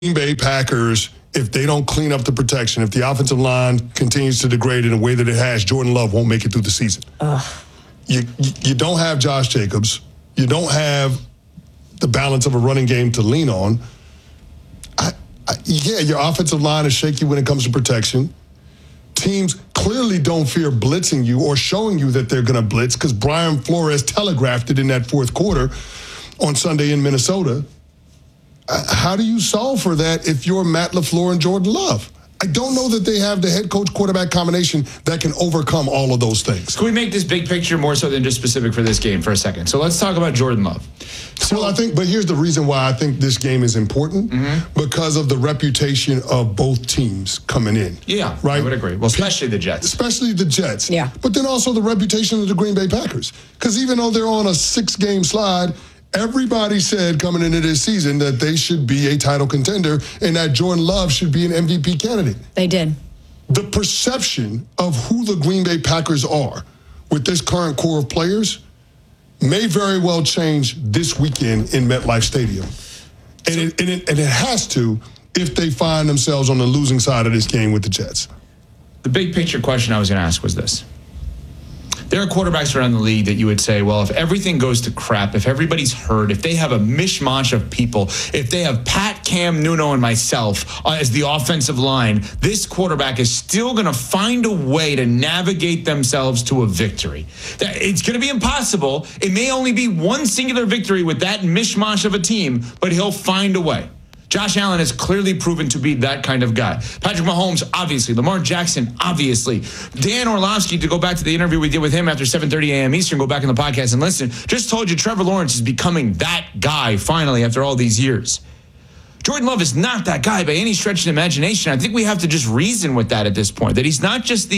Green Bay Packers, if they don't clean up the protection, if the offensive line continues to degrade in a way that it has, Jordan Love won't make it through the season. You don't have Josh Jacobs. You don't have the balance of a running game to lean on. Your offensive line is shaky when it comes to protection. Teams clearly don't fear blitzing you or showing you that they're going to blitz because Brian Flores telegraphed it in that fourth quarter on Sunday in Minnesota. How do you solve for that if you're Matt LaFleur and Jordan Love? I don't know that they have the head coach quarterback combination that can overcome all of those things. Can we make this big picture more so than just specific for this game for a second? So let's talk about Jordan Love. But here's the reason why I think this game is important, because of the reputation of both teams coming in. Yeah, right? I would agree. Well, especially the Jets. Especially the Jets. Yeah. But then also the reputation of the Green Bay Packers. Because even though they're on a 6-game slide, everybody said coming into this season that they should be a title contender and that Jordan Love should be an MVP candidate. They did. The perception of who the Green Bay Packers are with this current core of players may very well change this weekend in MetLife Stadium. And it has to if they find themselves on the losing side of this game with the Jets. The big picture question I was going to ask was this. There are quarterbacks around the league that you would say, well, if everything goes to crap, if everybody's hurt, if they have a mishmash of people, if they have Pat, Cam, Nuno, and myself as the offensive line, this quarterback is still going to find a way to navigate themselves to a victory. It's going to be impossible. It may only be one singular victory with that mishmash of a team, but he'll find a way. Josh Allen has clearly proven to be that kind of guy. Patrick Mahomes, obviously. Lamar Jackson, obviously. Dan Orlovsky, to go back to the interview we did with him after 7:30 a.m. Eastern, go back in the podcast and listen, just told you Trevor Lawrence is becoming that guy finally after all these years. Jordan Love is not that guy by any stretch of imagination. I think we have to just reason with that at this point, that he's not just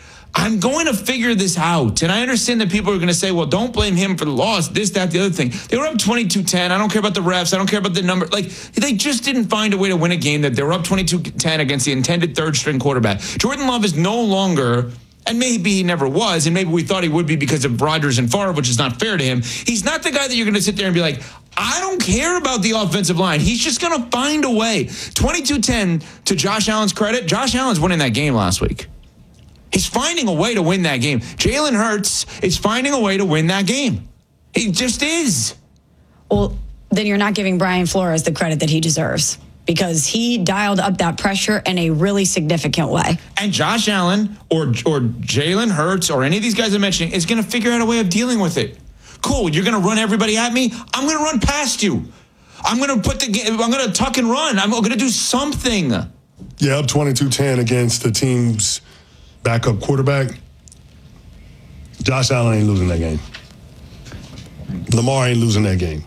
I'm going to figure this out. And I understand that people are going to say, well, don't blame him for the loss, this, that, the other thing. They were up 22-10. I don't care about the refs. I don't care about the number. They just didn't find a way to win a game that they were up 22-10 against the intended third-string quarterback. Jordan Love is no longer, and maybe he never was, and maybe we thought he would be because of Rodgers and Favre, which is not fair to him. He's not the guy that you're going to sit there and be like, I don't care about the offensive line. He's just going to find a way. 22-10, to Josh Allen's credit, Josh Allen's winning that game last week. He's finding a way to win that game. Jalen Hurts is finding a way to win that game. He just is. Well, then you're not giving Brian Flores the credit that he deserves, because he dialed up that pressure in a really significant way. And Josh Allen or Jalen Hurts or any of these guys I'm mentioning is going to figure out a way of dealing with it. Cool, you're going to run everybody at me? I'm going to run past you. I'm going to tuck and run. I'm going to do something. Yeah, up 22-10 against the team's backup quarterback. Josh Allen ain't losing that game. Lamar ain't losing that game.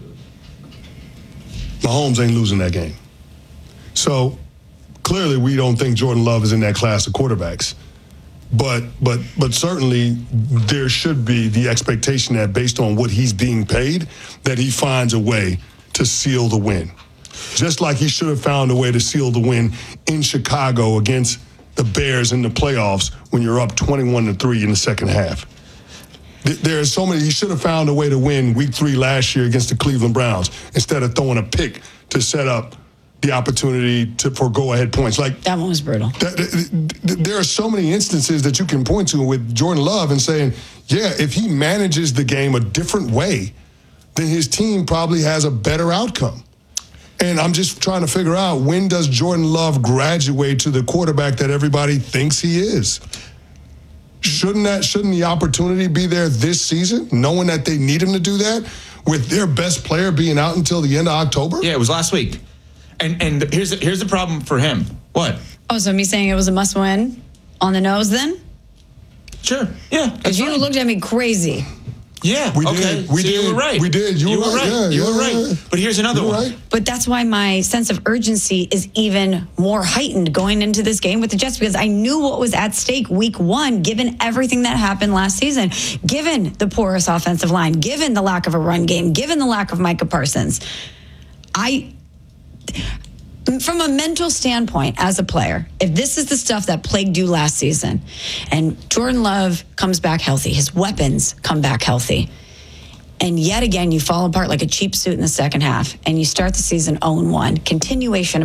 Mahomes ain't losing that game. So clearly we don't think Jordan Love is in that class of quarterbacks. But certainly there should be the expectation that based on what he's being paid, that he finds a way to seal the win. Just like he should have found a way to seal the win in Chicago against the Bears in the playoffs when you're up 21-3 in the second half. There are so many. He should have found a way to win week 3 last year against the Cleveland Browns instead of throwing a pick to set up the opportunity for go-ahead points. That one was brutal. There are so many instances that you can point to with Jordan Love and saying, yeah, if he manages the game a different way, then his team probably has a better outcome. And I'm just trying to figure out, when does Jordan Love graduate to the quarterback that everybody thinks he is? Shouldn't the opportunity be there this season, knowing that they need him to do that, with their best player being out until the end of October? Yeah, it was last week. And here's the problem for him. What? Oh, so me saying it was a must-win on the nose then? Sure. Yeah. Because you looked at me crazy. Yeah. We did. You were right. We did. You were right. Yeah, you were right. But here's another one. Right. But that's why my sense of urgency is even more heightened going into this game with the Jets, because I knew what was at stake week 1, given everything that happened last season, given the porous offensive line, given the lack of a run game, given the lack of Micah Parsons. From a mental standpoint, as a player, if this is the stuff that plagued you last season, and Jordan Love comes back healthy, his weapons come back healthy, and yet again you fall apart like a cheap suit in the second half, and you start the season 0-1, continuation of